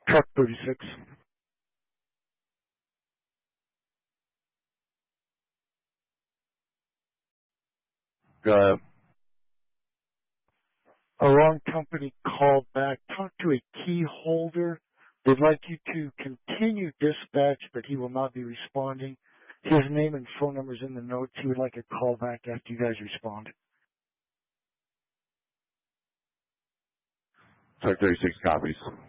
Truck 36. A wrong company called back. Talk to a key holder. They'd like you to continue dispatch, but he will not be responding. His name and phone number's in the notes. He would like a call back after you guys respond. Truck 36 copies.